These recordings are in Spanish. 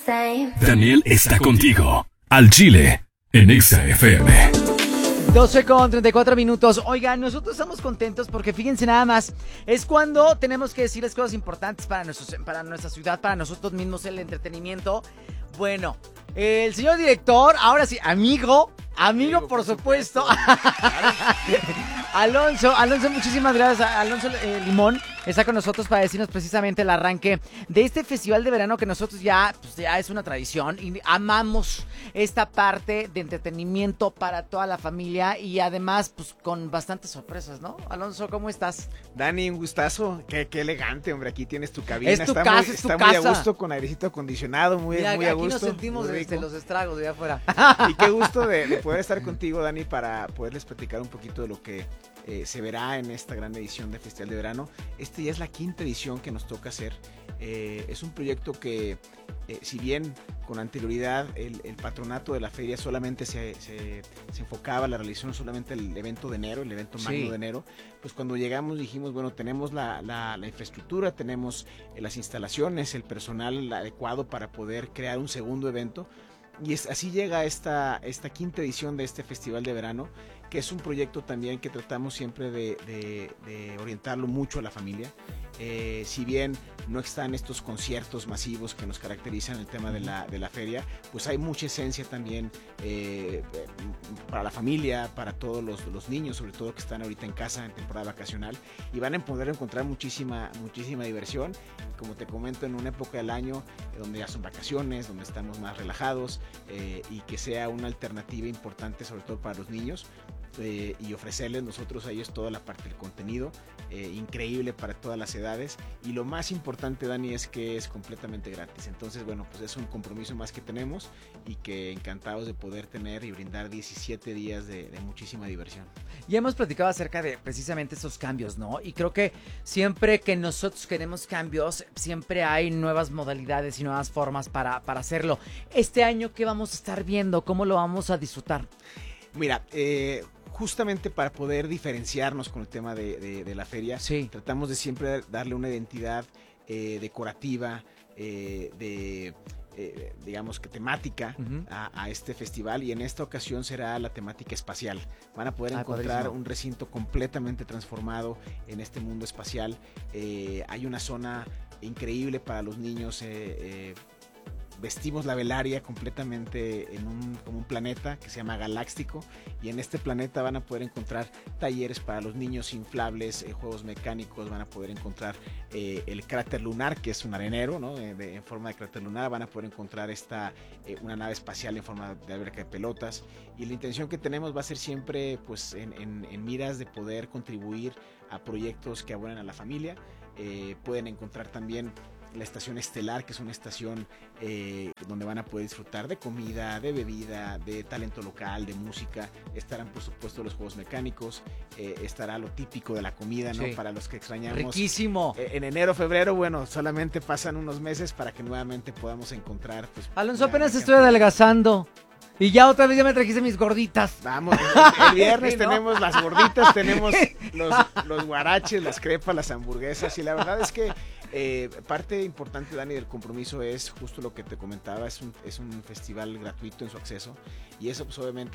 Daniel está contigo, al Chile, en Exa FM. 12:34. Oigan, nosotros estamos contentos porque fíjense nada más, es cuando tenemos que decirles cosas importantes para nuestra ciudad, para nosotros mismos, el entretenimiento. Bueno, el señor director, ahora sí, amigo, por supuesto. Alonso, muchísimas gracias. Alonso Limón está con nosotros para decirnos precisamente el arranque de este festival de verano que nosotros ya es una tradición y amamos esta parte de entretenimiento para toda la familia y además pues con bastantes sorpresas, ¿no? Alonso, ¿cómo estás? Dani, un gustazo, qué elegante, hombre, aquí tienes tu cabina. Es tu casa. Está muy a gusto con airecito acondicionado, muy a gusto. Aquí nos sentimos los estragos de allá afuera. Y qué gusto de poder estar contigo, Dani, para poderles platicar un poquito de lo que se verá en esta gran edición de Festival de Verano. Este ya es la 5ª edición que nos toca hacer. Es un proyecto que, si bien con anterioridad el patronato de la feria solamente se enfocaba a la realización solamente el evento de enero, el evento magno de enero, pues cuando llegamos dijimos, bueno, tenemos la infraestructura, tenemos las instalaciones, el personal adecuado para poder crear un segundo evento. Y así llega esta 5ª edición de este Festival de Verano, que es un proyecto también que tratamos siempre de orientarlo mucho a la familia. Si bien no están estos conciertos masivos que nos caracterizan el tema de la feria, pues hay mucha esencia también para la familia, para todos los niños, sobre todo que están ahorita en casa en temporada vacacional, y van a poder encontrar muchísima diversión, como te comento, en una época del año donde ya son vacaciones, donde estamos más relajados, y que sea una alternativa importante sobre todo para los niños. Y ofrecerles nosotros a ellos toda la parte del contenido, increíble para todas las edades, y lo más importante, Dani, es que es completamente gratis. Entonces, bueno, pues es un compromiso más que tenemos y que encantados de poder tener y brindar 17 días de muchísima diversión. Ya hemos platicado acerca de precisamente esos cambios, ¿no? Y creo que siempre que nosotros queremos cambios, siempre hay nuevas modalidades y nuevas formas para hacerlo. Este año, ¿qué vamos a estar viendo? ¿Cómo lo vamos a disfrutar? Mira, justamente para poder diferenciarnos con el tema de la feria, tratamos de siempre darle una identidad decorativa, digamos que temática a este festival, y en esta ocasión será la temática espacial. Van a poder encontrar un recinto completamente transformado en este mundo espacial. Hay una zona increíble para los niños. Vestimos la velaria completamente como un planeta que se llama Galáctico, y en este planeta van a poder encontrar talleres para los niños inflables, juegos mecánicos, van a poder encontrar el cráter lunar, que es un arenero, ¿no? En forma de cráter lunar. Van a poder encontrar una nave espacial en forma de alberca de pelotas, y la intención que tenemos va a ser siempre pues en miras de poder contribuir a proyectos que abonen a la familia. Pueden encontrar también la estación estelar, que es una estación donde van a poder disfrutar de comida, de bebida, de talento local, de música. Estarán por supuesto los juegos mecánicos, estará lo típico de la comida, ¿no? Para los que extrañamos. Riquísimo. En enero, febrero, bueno, solamente pasan unos meses para que nuevamente podamos encontrar. Pues, Alonso, apenas estoy adelgazando. Y ya otra vez ya me trajiste mis gorditas. Vamos, el viernes tenemos las gorditas, tenemos los guaraches, las crepas, las hamburguesas, y la verdad es que parte importante, Dani, del compromiso es justo lo que te comentaba, es un festival gratuito en su acceso, y eso pues obviamente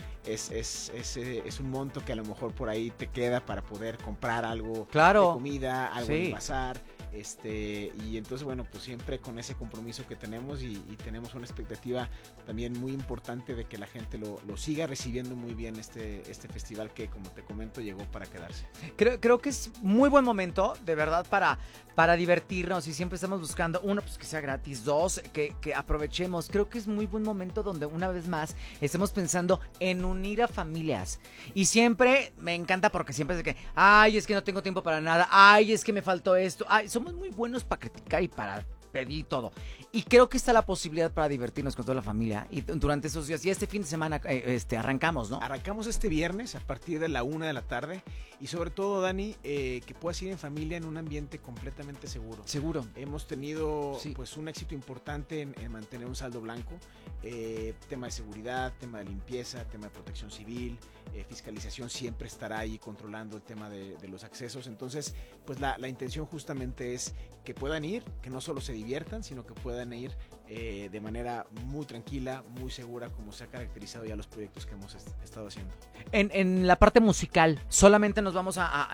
es un monto que a lo mejor por ahí te queda para poder comprar algo de comida, algo de pasar. Y entonces, bueno, pues siempre con ese compromiso que tenemos, y tenemos una expectativa también muy importante de que la gente lo siga recibiendo muy bien este festival que, como te comento, llegó para quedarse. Creo que es muy buen momento, de verdad, para divertirnos, y siempre estamos buscando, uno, pues que sea gratis, dos, que aprovechemos. Creo que es muy buen momento donde una vez más estemos pensando en unir a familias, y siempre me encanta porque siempre es de que, ay, es que no tengo tiempo para nada, ay, es que me faltó esto, ay, somos muy buenos para criticar y para pedir todo. Y creo que está la posibilidad para divertirnos con toda la familia y durante esos días. Y este fin de semana arrancamos, ¿no? Arrancamos este viernes a partir de la 1 de la tarde. Y sobre todo, Dani, que puedas ir en familia en un ambiente completamente seguro. Seguro. Hemos tenido pues un éxito importante en mantener un saldo blanco. Tema de seguridad, tema de limpieza, tema de protección civil, fiscalización siempre estará ahí controlando el tema de los accesos. Entonces, pues la intención justamente es que puedan ir, que no solo se diviertan, sino que puedan ir de manera muy tranquila, muy segura, como se ha caracterizado ya los proyectos que hemos estado haciendo. En la parte musical, ¿solamente nos vamos a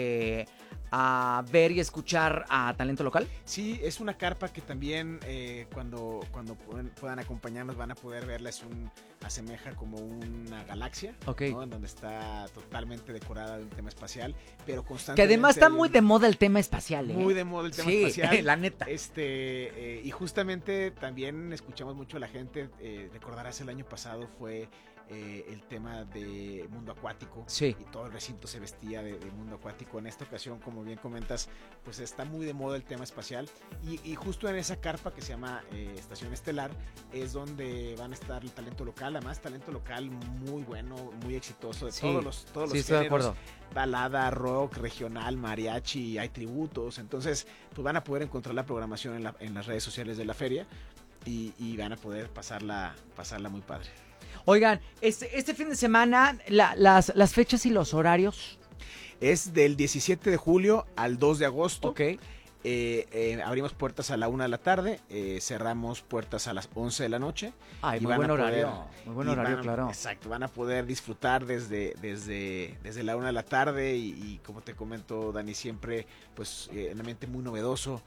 ver y escuchar a talento local? Sí, es una carpa que también cuando puedan acompañarnos van a poder verla. Asemeja como una galaxia, okay, ¿no? En donde está totalmente decorada de un tema espacial, pero constantemente... Que además está muy de moda el tema espacial, ¿eh? Muy de moda el tema sí, espacial. la neta. Y justamente también escuchamos mucho a la gente, recordarás el año pasado fue el tema de mundo acuático, sí, y todo el recinto se vestía de mundo acuático. En esta ocasión, como bien comentas, pues está muy de moda el tema espacial, y justo en esa carpa que se llama Estación Estelar es donde van a estar el talento local, además talento local muy bueno, muy exitoso, de todos los sí, estoy de acuerdo. Balada, rock, regional, mariachi, hay tributos. Entonces pues van a poder encontrar la programación en las redes sociales de la feria, y van a poder pasarla muy padre. Oigan, este fin de semana, las fechas y los horarios. Es del 17 de julio al 2 de agosto. Ok. Abrimos puertas a la 1 de la tarde, cerramos puertas a las 11 de la noche. Ay, muy buen horario. Muy buen horario, claro. Exacto, van a poder disfrutar desde la 1 de la tarde, y como te comento, Dani, siempre pues en un ambiente muy novedoso,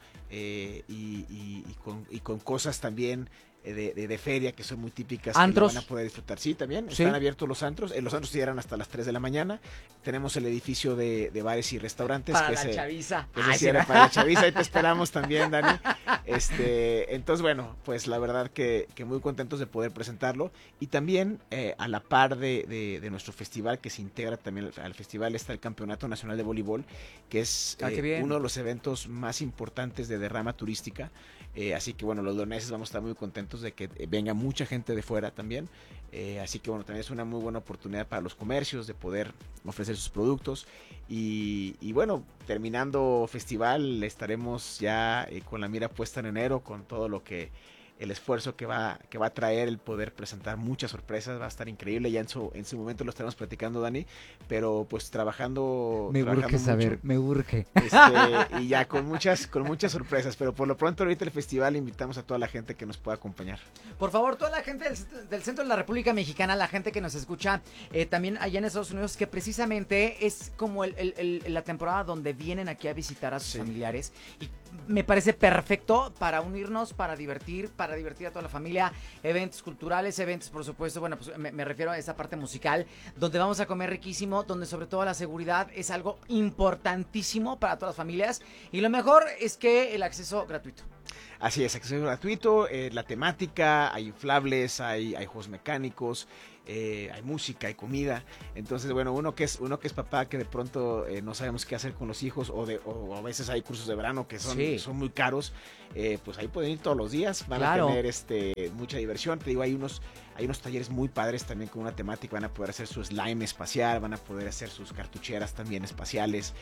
y con cosas también de feria que son muy típicas. ¿Antros? Que van a poder disfrutar. Sí, también ¿Sí? Están abiertos los antros. Los antros cierran hasta las 3 de la mañana. Tenemos el edificio de bares y restaurantes. Para la chaviza. Para la chaviza. Ahí te esperamos también, Dani. Entonces, bueno, pues la verdad que muy contentos de poder presentarlo. Y también a la par de nuestro festival, que se integra también al festival, está el Campeonato Nacional de Voleibol, que es uno de los eventos más importantes de derrama turística. Así que bueno, los leoneses vamos a estar muy contentos de que venga mucha gente de fuera también. Así que bueno, también es una muy buena oportunidad para los comercios de poder ofrecer sus productos. Y bueno, terminando festival, estaremos ya con la mira puesta en enero, con todo el esfuerzo que va a traer el poder presentar muchas sorpresas. Va a estar increíble. Ya en su momento lo estaremos platicando, Dani, pero pues trabajando urge saber, mucho, me urge. Y ya con muchas sorpresas, pero por lo pronto ahorita el festival invitamos a toda la gente que nos pueda acompañar. Por favor, toda la gente del centro de la República Mexicana, la gente que nos escucha también allá en Estados Unidos, que precisamente es como la temporada donde vienen aquí a visitar a sus familiares, y me parece perfecto para unirnos, para divertir a toda la familia, eventos culturales, eventos, por supuesto, bueno, pues me refiero a esa parte musical, donde vamos a comer riquísimo, donde sobre todo la seguridad es algo importantísimo para todas las familias, y lo mejor es que el acceso gratuito. Así es, acceso gratuito, la temática, hay inflables, hay juegos mecánicos, hay música, hay comida. Entonces, bueno, uno que es papá, que de pronto no sabemos qué hacer con los hijos, o a veces hay cursos de verano que son muy caros, pues ahí pueden ir todos los días, van a tener mucha diversión. Te digo, hay unos talleres muy padres también con una temática. Van a poder hacer su slime espacial, van a poder hacer sus cartucheras también espaciales,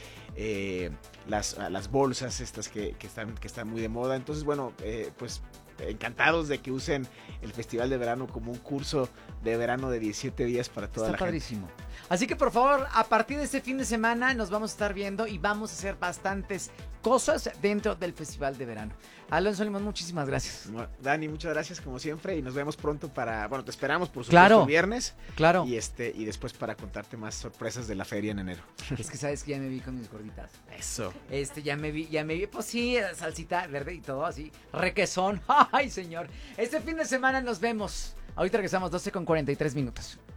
las bolsas estas que están muy de moda. Entonces, bueno, pues encantados de que usen el Festival de Verano como un curso de verano de 17 días para toda la gente. Está padrísimo. Así que por favor, a partir de este fin de semana nos vamos a estar viendo y vamos a hacer bastantes cosas dentro del Festival de Verano. Alonso Limón, muchísimas gracias. Dani, muchas gracias como siempre, y nos vemos pronto te esperamos por supuesto el viernes. Claro. Y después para contarte más sorpresas de la feria en enero. Es que sabes que ya me vi con mis gorditas. Eso. Ya me vi, pues sí, salsita verde y todo así, requesón. Ay, señor. Este fin de semana nos vemos. Ahorita regresamos 12:43 minutos.